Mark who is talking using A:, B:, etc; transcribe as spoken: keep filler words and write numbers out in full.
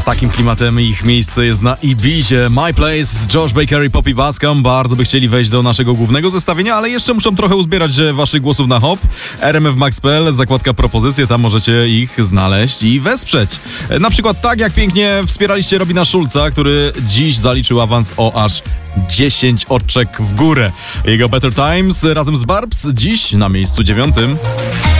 A: z takim klimatem ich miejsce jest na Ibizie. My Place, Josh Baker i Poppy Bascom bardzo by chcieli wejść do naszego głównego zestawienia, ale jeszcze muszą trochę uzbierać waszych głosów na hop. R M F Max kropka p l, zakładka propozycje, tam możecie ich znaleźć i wesprzeć. Na przykład tak jak pięknie wspieraliście Robina Schulza, który dziś zaliczył awans o aż dziesięć oczek w górę. Jego Better Times razem z Barbs dziś na miejscu dziewiątym.